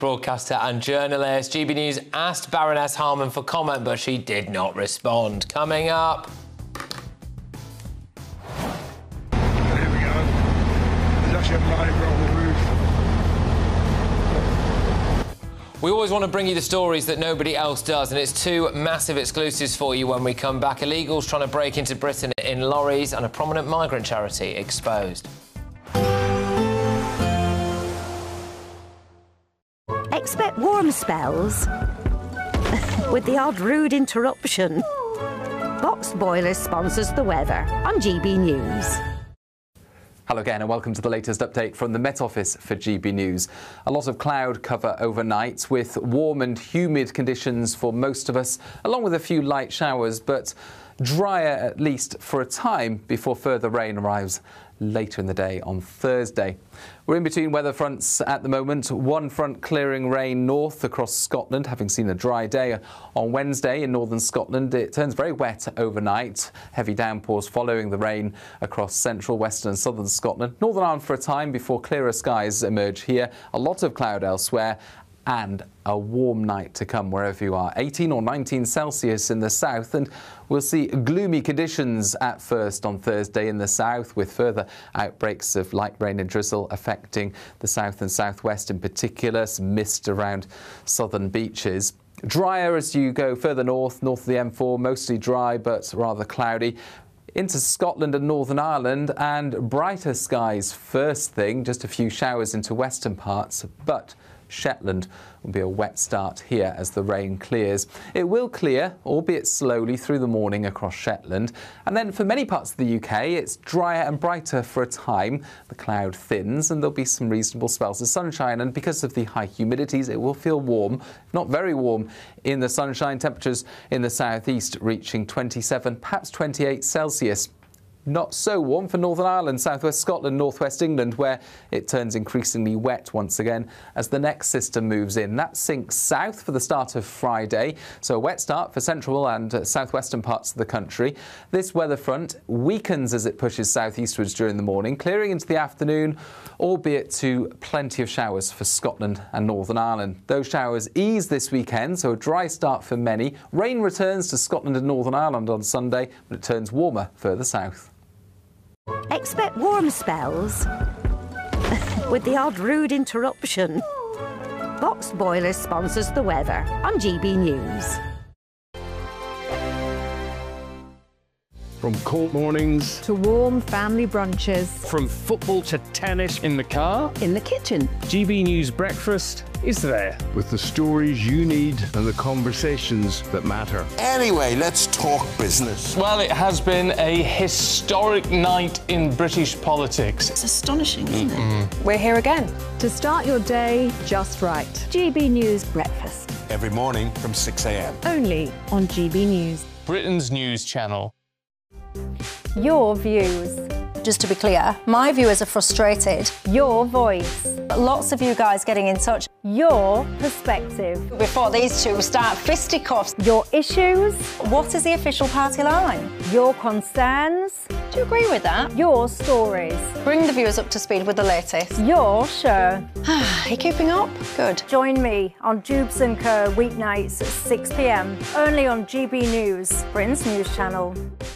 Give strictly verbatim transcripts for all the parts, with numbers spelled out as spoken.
Broadcaster and journalist. G B News asked Baroness Harman for comment, but she did not respond. Coming up. Here we go. There's actually a live roll on the roof. We always want to bring you the stories that nobody else does, and it's two massive exclusives for you when we come back. Illegals trying to break into Britain in lorries, and a prominent migrant charity exposed. Expect warm spells with the odd rude interruption. Box Boilers sponsors the weather on G B News. Hello again and welcome to the latest update from the Met Office for G B News. A lot of cloud cover overnight with warm and humid conditions for most of us, along with a few light showers, but drier at least for a time before further rain arrives later in the day on Thursday. We're in between weather fronts at the moment. One front clearing rain north across Scotland, having seen a dry day on Wednesday in northern Scotland. It turns very wet overnight. Heavy downpours following the rain across central, western and southern Scotland. Northern Ireland for a time before clearer skies emerge here. A lot of cloud elsewhere. And a warm night to come wherever you are. eighteen or nineteen Celsius in the south, and we'll see gloomy conditions at first on Thursday in the south, with further outbreaks of light rain and drizzle affecting the south and southwest in particular. Some mist around southern beaches. Drier as you go further north, north of the M four, mostly dry but rather cloudy. Into Scotland and Northern Ireland, and brighter skies first thing, just a few showers into western parts, but Shetland will be a wet start here as the rain clears. It will clear, albeit slowly, through the morning across Shetland. And then for many parts of the U K, it's drier and brighter for a time. The cloud thins and there'll be some reasonable spells of sunshine. And because of the high humidities, it will feel warm, if not very warm, in the sunshine. Temperatures in the southeast reaching twenty-seven, perhaps twenty-eight Celsius. Not so warm for Northern Ireland, southwest Scotland, northwest England, where it turns increasingly wet once again as the next system moves in. That sinks south for the start of Friday, so a wet start for central and uh, southwestern parts of the country. This weather front weakens as it pushes southeastwards during the morning, clearing into the afternoon, albeit to plenty of showers for Scotland and Northern Ireland. Those showers ease this weekend, so a dry start for many. Rain returns to Scotland and Northern Ireland on Sunday, but it turns warmer further south. Expect warm spells with the odd rude interruption. Box Boilers sponsors the weather on G B News. From cold mornings to warm family brunches, from football to tennis in the car, in the kitchen, G B News breakfast is there. with the stories you need and the conversations that matter. Anyway, let's talk business. Well, it has been a historic night in British politics. It's astonishing, isn't it? we're here again to start your day just right. G B News Breakfast. Every morning from six a m Only on G B News. Britain's news channel. Your views, Just to be clear, my viewers are frustrated. your voice, Lots of you guys getting in touch your perspective, before these two start fisticuffs. your issues, What is the official party line? your concerns, Do you agree with that? your stories, Bring the viewers up to speed with the latest. your show. Are you keeping up? Good. Join me on Jubes and Co weeknights at six p m only on G B News, Britain's news channel.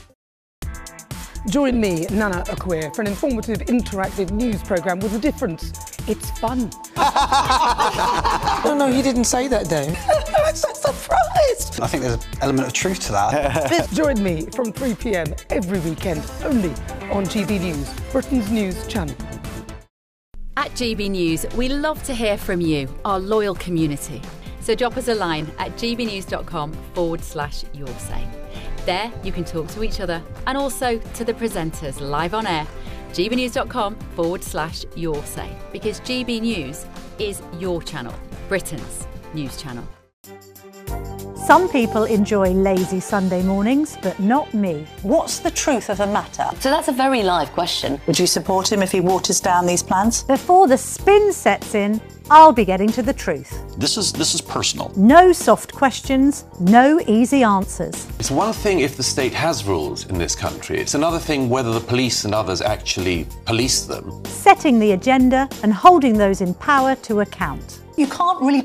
Join me, Nana Akwe, for an informative, interactive news programme with a difference. It's fun. No, no, he didn't say that, Dave. I'm so surprised. I think there's an element of truth to that. Join me from three p m every weekend, only on G B News, Britain's news channel. At G B News, we love to hear from you, our loyal community. So drop us a line at gbnews.com forward slash your say. There you can talk to each other and also to the presenters live on air. gbnews.com forward slash your say. Because G B News is your channel, Britain's news channel. Some people enjoy lazy Sunday mornings, but not me. What's the truth of the matter? So that's a very live question. Would you support him if he waters down these plans? Before the spin sets in, I'll be getting to the truth. This is this is personal. No soft questions, no easy answers. It's one thing if the state has rules in this country. It's another thing whether the police and others actually police them. Setting the agenda and holding those in power to account. You can't really